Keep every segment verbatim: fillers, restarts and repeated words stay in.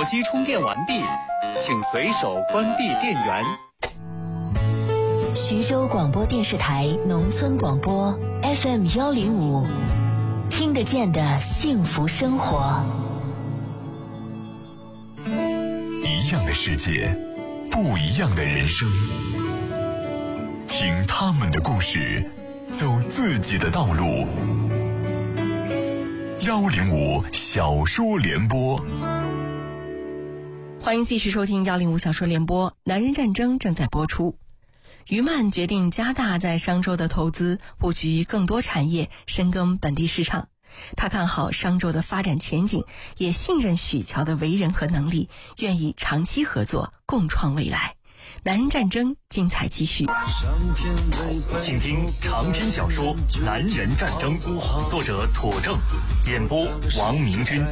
手机充电完毕，请随手关闭电源。 徐州广播电视台农村广播 F M 幺零五，听得见的幸福生活。 一样的世界，不一样的人生。听他们的故事，走自己的道路。幺零五小说联播， 欢迎继续收听幺零五小说联播。男人战争正在播出。于曼决定加大在商州的投资，布局更多产业，深耕本地市场。他看好商州的发展前景，也信任许乔的为人和能力，愿意长期合作，共创未来。男人战争精彩继续， 请听长篇小说《男人战争》，作者妥正，演播王明君。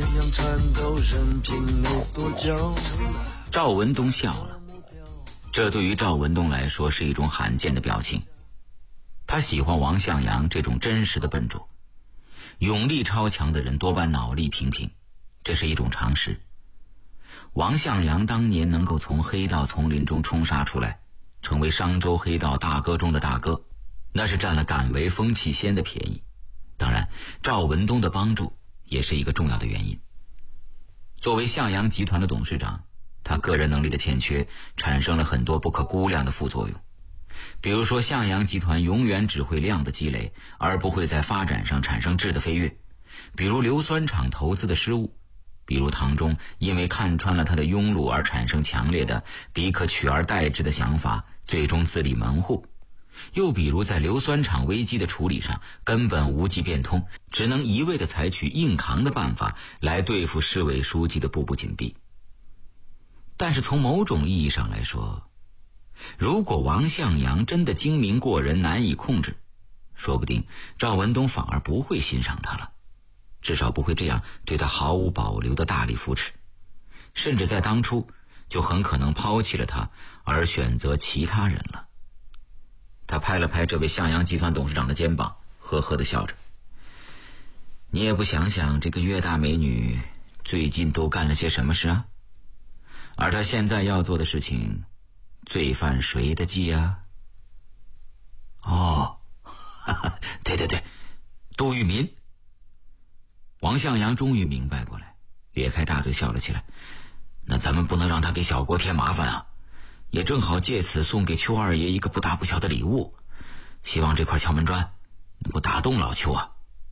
赵文东笑了，这对于赵文东来说是一种罕见的表情。他喜欢王向阳这种真实的笨拙，勇力超强的人多半脑力平平，这是一种常识。王向阳当年能够从黑道丛林中冲杀出来，成为商州黑道大哥中的大哥，那是占了敢为风气先的便宜。当然，赵文东的帮助也是一个重要的原因。作为向阳集团的董事长，他个人能力的欠缺产生了很多不可估量的副作用。比如说，向阳集团永远只会量的积累，而不会在发展上产生质的飞跃。比如硫酸厂投资的失误，比如唐中因为看穿了他的庸碌而产生强烈的彼可取而代之的想法，最终自立门户。又比如在硫酸厂危机的处理上根本无计变通，只能一味地采取硬扛的办法来对付市委书记的步步紧逼。但是从某种意义上来说，如果王向阳真的精明过人，难以控制，说不定赵文东反而不会欣赏他了，至少不会这样对他毫无保留的大力扶持，甚至在当初就很可能抛弃了他，而选择其他人了。他拍了拍这位向阳集团董事长的肩膀，呵呵地笑着，你也不想想这个岳大美女最近都干了些什么事啊？而她现在要做的事情，罪犯谁的计啊？哦，哈哈，对对对，杜聿民。王向阳终于明白过来，咧开大嘴笑了起来。那咱们不能让他给小国添麻烦啊，也正好借此送给邱二爷一个不大不小的礼物，希望这块敲门砖能够打动老邱啊。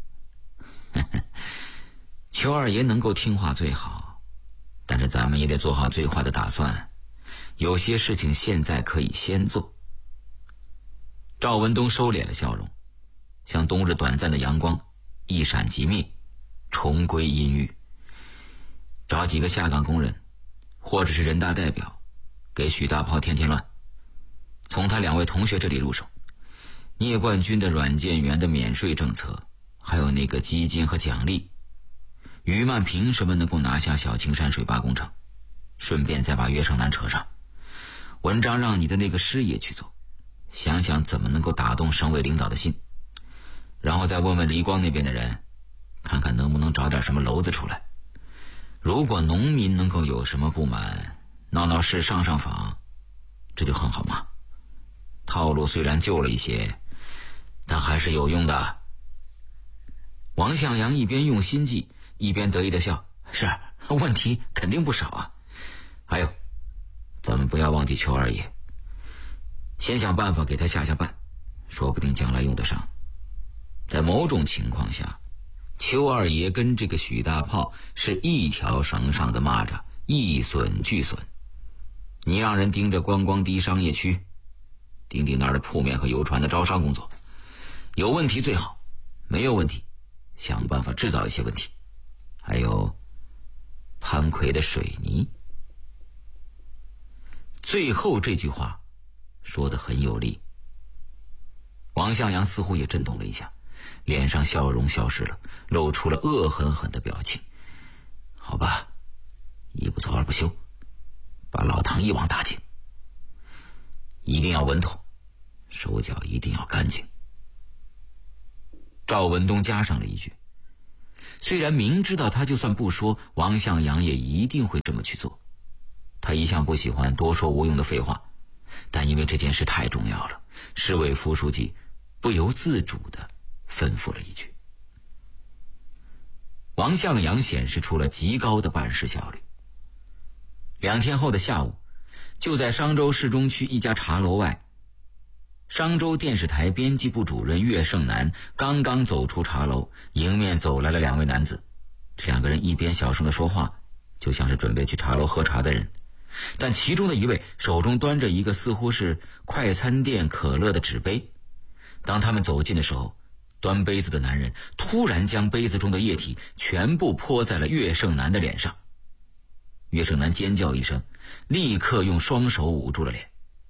邱二爷能够听话最好，但是咱们也得做好最坏的打算，有些事情现在可以先做。赵文东收敛了笑容，像冬日短暂的阳光，一闪即灭，重归阴郁。找几个下岗工人，或者是人大代表，给许大炮添添乱。从他两位同学这里入手，聂冠军的软件园的免税政策，还有那个基金和奖励，于曼凭什么能够拿下小青山水坝工程？顺便再把岳胜男扯上。文章让你的那个师爷去做，想想怎么能够打动省委领导的心，然后再问问黎光那边的人，看看能不能找点什么篓子出来。如果农民能够有什么不满，闹闹事上上访，这就很好嘛。套路虽然旧了一些，但还是有用的。王向阳一边用心计，一边得意的笑，是，问题肯定不少啊。还有，咱们不要忘记邱二爷，先想办法给他下下绊，说不定将来用得上。在某种情况下，邱二爷跟这个许大炮是一条绳上的蚂蚱，一损俱损。你让人盯着观光第一商业区，盯盯那儿的铺面和游船的招商工作，有问题最好，没有问题想办法制造一些问题。还有潘奎的水泥。最后这句话说得很有力，王向阳似乎也震动了一下，脸上笑容消失了，露出了恶狠狠的表情。好吧，一不做二不休，把老唐一网打尽，一定要稳妥，手脚一定要干净。赵文东加上了一句，虽然明知道他就算不说，王向阳也一定会这么么去做。他一向不喜欢多说无用的废话，但因为这件事太重要了，市委副书记不由自主地吩咐了一句。王向阳显示出了极高的办事效率。两天后的下午，就在商州市中区一家茶楼外，商州电视台编辑部主任岳胜男刚刚走出茶楼，迎面走来了两位男子。这两个人一边小声地说话，就像是准备去茶楼喝茶的人，但其中的一位手中端着一个似乎是快餐店可乐的纸杯。当他们走近的时候，端杯子的男人突然将杯子中的液体全部泼在了岳胜男的脸上。岳胜男尖叫一声，立刻用双手捂住了脸。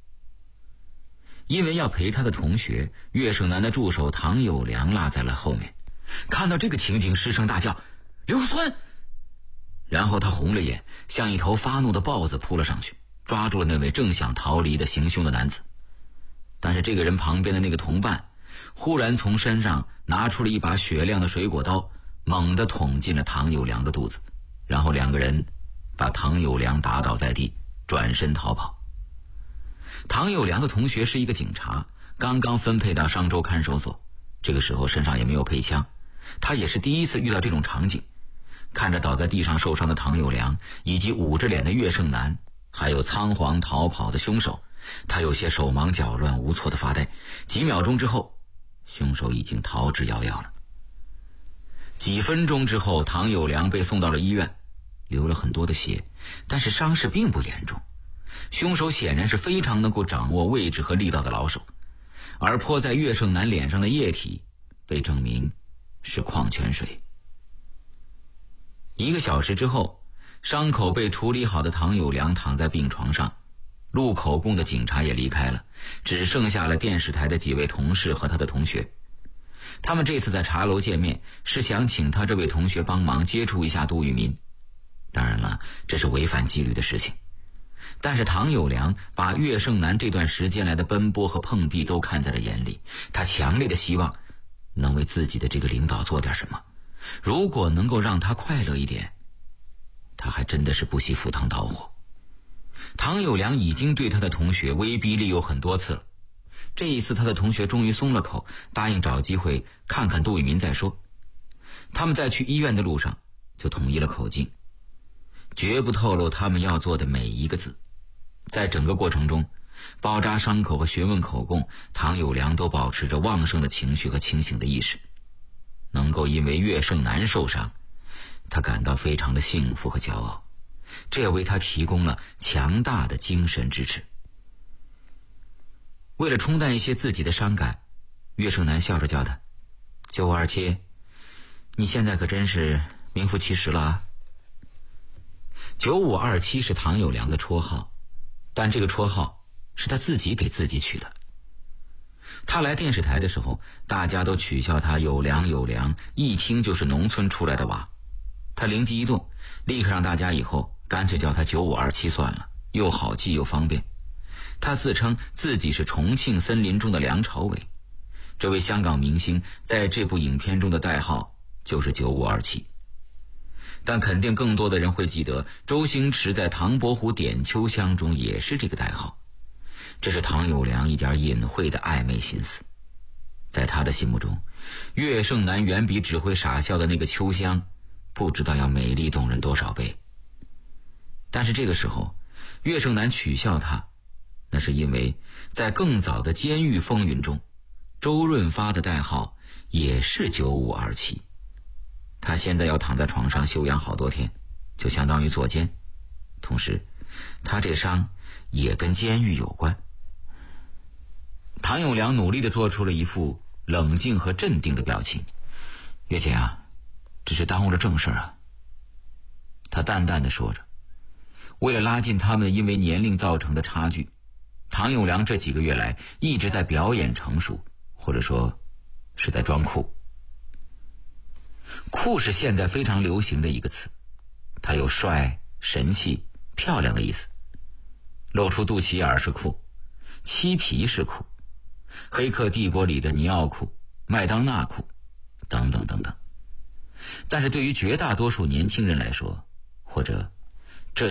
因为要陪他的同学，岳胜男的助手唐有良落在了后面。看到这个情景，失声大叫：“刘村！”然后他红了眼，像一头发怒的豹子扑了上去，抓住了那位正想逃离的行凶的男子。但是这个人旁边的那个同伴忽然从身上拿出了一把雪亮的水果刀，猛地捅进了唐有良的肚子，然后两个人把唐有良打倒在地，转身逃跑。唐有良的同学是一个警察，刚刚分配到商州看守所，这个时候身上也没有配枪，他也是第一次遇到这种场景。看着倒在地上受伤的唐有良，以及捂着脸的岳胜男，还有仓皇逃跑的凶手，他有些手忙脚乱，无措的发呆。几秒钟之后，凶手已经逃之夭夭了。几分钟之后，唐有良被送到了医院，流了很多的血，但是伤势并不严重。凶手显然是非常能够掌握位置和力道的老手，而泼在岳胜男脸上的液体被证明是矿泉水。一个小时之后，伤口被处理好的唐有良躺在病床上，录口供的警察也离开了，只剩下了电视台的几位同事和他的同学。他们这次在茶楼见面，是想请他这位同学帮忙接触一下杜聿民。当然了，这是违反纪律的事情。但是唐有良把岳胜男这段时间来的奔波和碰壁都看在了眼里，他强烈的希望能为自己的这个领导做点什么。如果能够让他快乐一点，他还真的是不惜赴汤蹈火。唐有良已经对他的同学威逼利诱很多次了，这一次他的同学终于松了口，答应找机会看看杜聿民再说。他们在去医院的路上就统一了口径，绝不透露他们要做的每一个字。在整个过程中，包扎伤口和询问口供，唐有良都保持着旺盛的情绪和清醒的意识。能够因为岳胜男受伤，他感到非常的幸福和骄傲，这也为他提供了强大的精神支持。为了冲淡一些自己的伤感，岳胜男笑着叫他：“九五二七，你现在可真是名副其实了啊。”九五二七是唐有良的绰号，但这个绰号是他自己给自己取的。他来电视台的时候，大家都取笑他有良有良，一听就是农村出来的娃。他灵机一动，立刻让大家以后干脆叫他九五二七算了，又好记又方便。他自称自己是重庆森林中的梁朝伟，这位香港明星在这部影片中的代号就是九五二七。但肯定更多的人会记得，周星驰在《唐伯虎点秋香》中也是这个代号。这是唐有良一点隐晦的暧昧心思。在他的心目中，岳胜男远比只会傻笑的那个秋香不知道要美丽动人多少倍。但是这个时候，岳胜男取笑他，那是因为在更早的监狱风云中，周润发的代号也是九五二七。他现在要躺在床上休养好多天，就相当于坐监，同时他这伤也跟监狱有关。唐有良努力地做出了一副冷静和镇定的表情。岳姐啊，只是耽误了正事啊。他淡淡地说着。为了拉近他们因为年龄造成的差距，唐有良这几个月来一直在表演成熟，或者说是在装酷。酷是现在非常流行的一个词，它有帅、神气、漂亮的意思。露出肚脐眼是酷，漆皮是酷，黑客帝国里的尼奥酷、麦当娜酷等等等等。但是对于绝大多数年轻人来说，或者